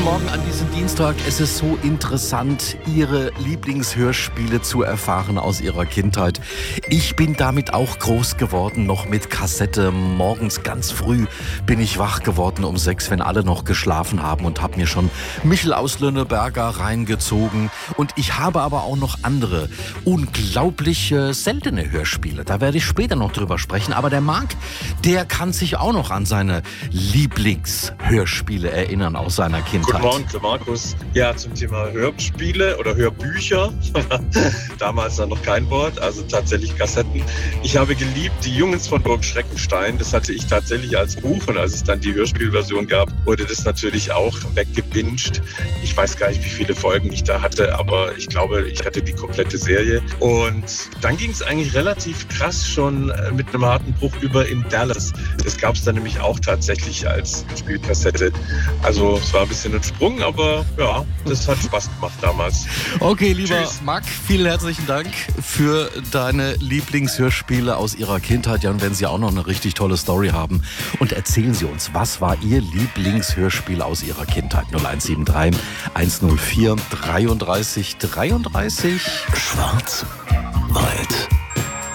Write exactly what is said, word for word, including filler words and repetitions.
Morgen an diesem Dienstag. Es ist so interessant, Ihre Lieblingshörspiele zu erfahren aus Ihrer Kindheit. Ich bin damit auch groß geworden, noch mit Kassette. Morgens ganz früh bin ich wach geworden um sechs, wenn alle noch geschlafen haben, und habe mir schon Michel aus Lönneberger reingezogen. Und ich habe aber auch noch andere unglaublich äh, seltene Hörspiele. Da werde ich später noch drüber sprechen. Aber der Marc, der kann sich auch noch an seine Lieblingshörspiele erinnern aus seiner Kindheit. Guten Morgen, Markus. Ja, zum Thema Hörspiele oder Hörbücher. Damals dann noch kein Wort, also tatsächlich Kassetten. Ich habe geliebt die Jungens von Burg Schreckenstein. Das hatte ich tatsächlich als Buch, und als es dann die Hörspielversion gab, wurde das natürlich auch weggebinged. Ich weiß gar nicht, wie viele Folgen ich da hatte, aber ich glaube, ich hatte die komplette Serie. Und dann ging es eigentlich relativ krass schon mit einem harten Bruch über in Dallas. Das gab es dann nämlich auch tatsächlich als Spielkassette. Also es war ein bisschen ein Sprung, aber ja, das hat Spaß gemacht damals. Okay, lieber Tschüss. Marc, vielen herzlichen Dank für deine Lieblingshörspiele aus Ihrer Kindheit. Ja, und wenn Sie auch noch eine richtig tolle Story haben, und erzählen Sie uns, was war Ihr Lieblingshörspiel aus Ihrer Kindheit? null eins sieben drei, eins null vier, dreiunddreißig dreiunddreißig. Schwarz, Wald.